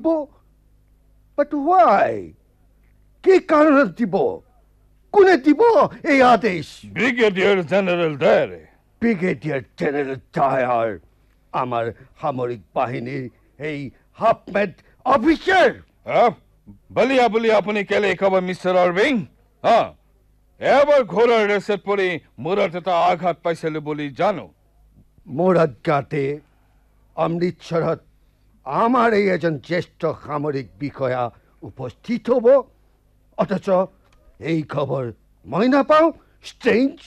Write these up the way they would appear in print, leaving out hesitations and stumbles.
দিব but why কি কারণে দিব কোনে দিব এই আদেশ brigadier general ডায়ারে brigadier general Dier আমার সামরিক বাহিনীর এই হাফমেট অফিসার বলিয়া বলিয়া আপনি কেলে খবর মিস্টার আরবিং হ্যাঁ এবার ঘোড়ার রেসের পরে মুরাদে তা আঘাত পাইছিল বলি জানো মুরাদ গাতে অমৃতসরত আমার এই এজন জ্যেষ্ঠ সামরিক বিষয়া উপস্থিত হব অথচ এই খবর মই নাপাওঁ স্ট্রেঞ্জ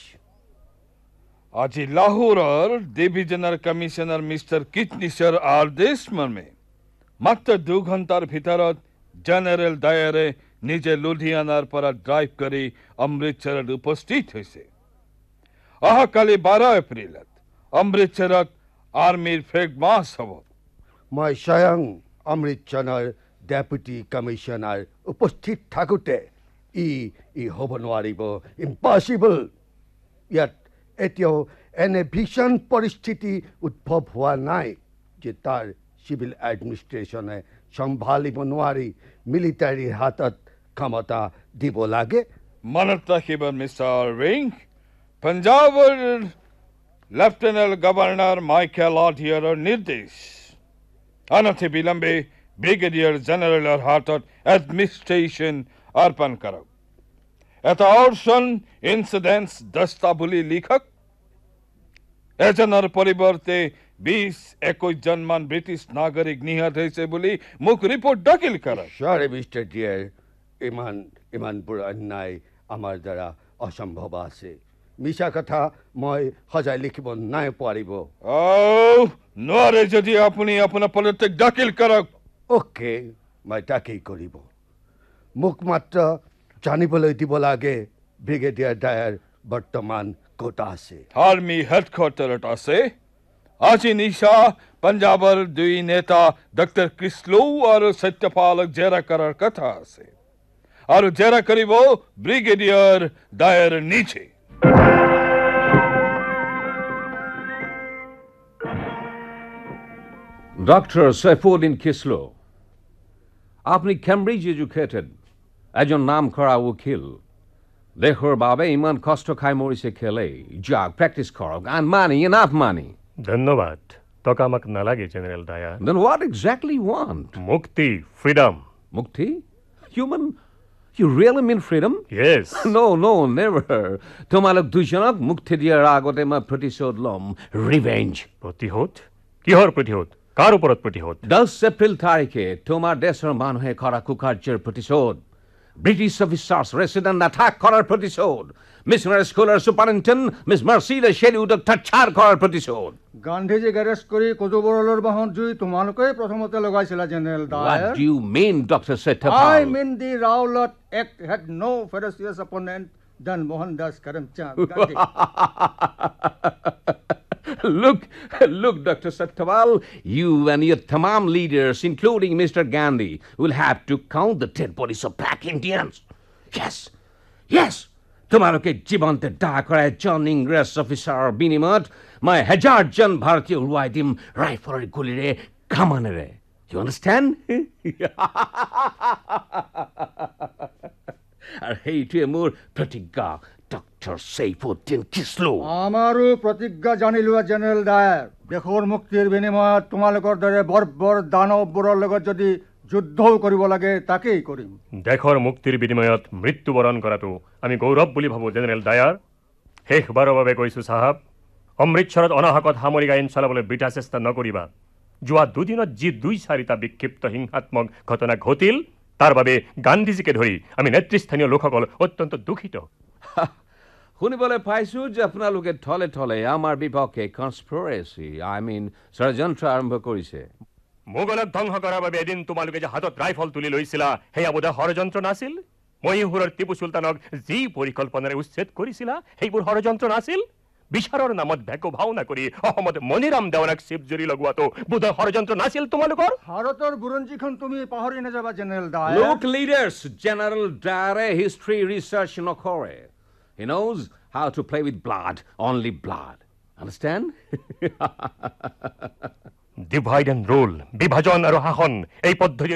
আজি লাহোরের ডিভিশনাল কমিশনার মিস্টার কিটনিসের আদেশ মর্মে মাত্র 2 ঘন্টার ভিতরত জেনারেল ডায়ারে নিজে লুধিয়ানার পৰা ড্রাইভ করে অমৃতসরত উপস্থিত হয়েছে অহাকালি 12 এপ্রিলত অমৃতসরত আর্মির ফ্লেগ মাস হব মই স্বয়ং অমৃতসৰৰ ডেপুটি কমিশনাৰ উপস্থিত থাকোঁতে ই হ'ব নোৱাৰিব ইম্পচিবল ইয়াত এতিয়াও এনে ভীষণ পৰিস্থিতি উদ্ভৱ হোৱা নাই যে তাৰ সিভিল এডমিনিষ্ট্ৰেশ্যনে চম্ভালিব নোৱাৰি মিলিটাৰীৰ হাতত ক্ষমতা দিব লাগে মনত রাখিব মিস্টার রিং পাঞ্জাবের লেফটেন্যান্ট গভর্নর মাইকেল অডিয়ারের নির্দেশ অনথি বিলম্বে ব্রিগেডিয়ার জেনারেলের হাতত এডমিনিস্ট্রেশন অর্পণ করো এটা অর্শন ইনসিডেন্টস দস্তাবলী লিখক এজনের পরিবর্তে 20-21 জনমান ব্রিটিশ নাগরিক নিহত হয়েছে বলে মুখ রিপোর্ট দাখিল করা সরি মিস্টার ডিয়ার ইমান বড় অন্যায় আমার দ্বারা অসম্ভব আছে মিছা কথা মই সজাই লিখিব নাই পাৰিব নোৱাৰে যদি আপুনি আপোনাৰ পলিটিক দাখিল কৰক ওকে মই তাকেই কৰিব মোক মাত্ৰ জানিবলৈ দিব লাগে ব্ৰিগেডিয়াৰ ডায়াৰ বৰ্তমান ক'ত আছে আৰ্মি হেডকোৱাৰ্টাৰত আছে আজি নিশা পাঞ্জাবৰ 2 নেতা ডক্টৰ কৃষ্ণৌ আৰু সত্যপালক জেৰা কৰাৰ কথা আছে আৰু জেৰা কৰিব ব্ৰিগেডিয়াৰ ডায়াৰ নিচে Dr. Saifuddin Kislo, আপনি ক্যামব্রিজ এডুকেটেড একজন নাম করা উকিল দেহর বাবে ইমান কষ্ট খাই মরিছে খেলে যাক practice করক and money enough money ধন্যবাদ তোকে আমাকে না লাগে general Dier then what exactly you want মুক্তি freedom mukti you really mean freedom yes no never তোমালোক দুজনক মুক্তি দিয়ার আগতে মই প্রতিশোধ লম রিভেঞ্জ প্রতিহত কিহর প্রতিহত কার উপর প্রতিহত 10 এপ্রিল তারিখে তোমার দেশের মানুষে করা কুকার্যের প্রতিশোধ ব্রিটিশ অফিসার্স রেসিডেন্ট অ্যাটাক করার প্রতিশোধ মিশনারি স্কুলের সুপারিনটেন্ডেন্ট মিস মার্সিলে শেডিউড টাচার করার প্রতিশোধ গান্ধীজি গ্যারেজ কৰি কোজবৰলৰ বাহন জুই তোমালোকে প্ৰথমতে লগাইছিলা general Dier What do you mean, Dr. Settapal? I mean the Rowlatt Act had no ferocious opponent than Mohandas Karamchand Gandhi. Look, Dr. Settapal, you and your tamam leaders, including Mr. Gandhi, will have to count the dead bodies of black Indians. Yes. তোমালোকে জীবন্তে দা করে জন ইংরেজ officer বিনিমত মই হাজার জন ভারতীয় উড়াই দিম রাইফলের গুলিরে কামানেরে U understand আর সেইটোৱে মোৰ প্ৰতিজ্ঞা ডক্টৰ সৈফুদ্দিন কিসলো আমাৰো প্ৰতিজ্ঞা জানি লোৱা জেনারেল ডায়ার দেশৰ মুক্তিৰ বিনিময়ত তোমালোকৰ দৰে বৰ্বৰ দানৱবোৰৰ লগত যদি যুদ্ধও কৰিব লাগে তাকেই কৰিম দেশৰ মুক্তিৰ বিনিময়ত মৃত্যুবৰণ কৰাটো আমি গৌৰৱ বুলি ভাবো জেনারেল ডায়াৰ শেষবাৰৰ বাবে কৈছো সাহাব অমৃতসৰত অনাহকত সামৰিক আইন চলাবলৈ বৃথা চেষ্টা নকৰিবা যোৱা দুদিনত যি 2-4টা বিক্ষিপ্ত হিংসাত্মক ঘটনা ঘটিল তাৰ বাবে গান্ধীজিকে ধৰি আমি নেতৃস্থানীয় লোকসকল অত্যন্ত দুখিত শুনিবলৈ পাইছো যে আপোনালোকে থলে থলে আমাৰ বিপক্ষে কনস্পিৰেসি ষড়যন্ত্ৰ আৰম্ভ কৰিছে মোগলক ধ্বংস কৰাৰ বাবে এদিন তোমালোকে যে হাতত ৰাইফল তুলি লৈছিলা সেয়া বোধহয় ষড়যন্ত্ৰ নাছিল মহীশূৰৰ টিপু সুলতানক যি পৰিকল্পনাৰে উচ্ছেদ কৰিছিলা সেইবোৰ ষড়যন্ত্ৰ নাছিল বিচাৰৰ নামত ভেকো ভাওনা কৰি অসমত মণিৰাম দেৱানক শিৱজুৰি লগোৱাটো বোধহয় ষড়যন্ত্ৰ নাছিল তোমালোকৰ ভাৰতৰ বুৰঞ্জীখন তুমি পাহৰি নাযাবা general Dier Look, leaders, General Dare history research নকৰে. He knows how to play with blood, only blood. Understand? Divide and rule বিভাজন আৰু শাসন এই পদ্ধতি